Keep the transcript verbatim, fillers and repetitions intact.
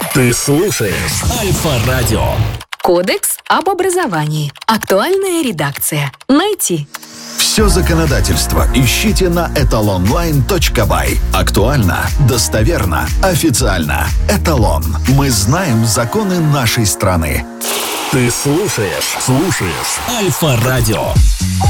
Ты слушаешь Альфа-радио. Кодекс об образовании. Актуальная редакция. Найти. Все законодательство ищите на эталонлайн точка бай. Актуально, достоверно, официально. Эталон. Мы знаем законы нашей страны. Ты слушаешь, слушаешь Альфа-радио.